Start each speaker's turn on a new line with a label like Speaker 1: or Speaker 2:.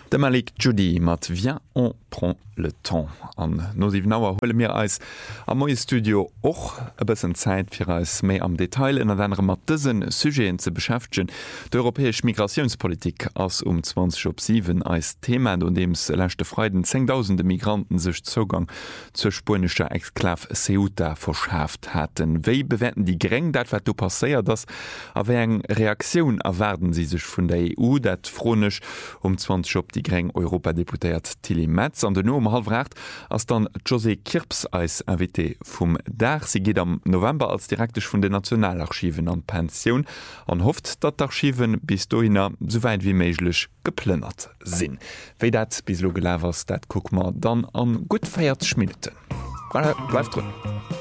Speaker 1: De Malik Judy mat Viens on prend le temps. An Nosivenauer hole mir als am moie Studio och e bëssen Zeit fir als méi am Detail en andere mat dëssen Sugéen ze beschäftgen. D'europäesch Migrationspolitik ass 2007 als Thema und dems lächte Freuden 10.000 Migranten sech Zugang zur spanischer Exklav Ceuta verschaft hatten. Wéi bewetten die Gräng dat wat du passéiert das awer eng Reaktion erwerden sie sech vun der EU dat fronech 20 op die Gräng Europadeputéiert Tilly Metz an den no halfrecht ass dann José Kirps als Invité vum Dach. Sie geht am November als direktech vun den Nationalarchiven an Pensionioun an hofft, dat d'Archiven bis dohinner soweit wie méiglech geplënnert sinn. Wéi dat bis lo gelawers, dat guck mal dann an gut feiert Schminuten. Voilà, bleif drin.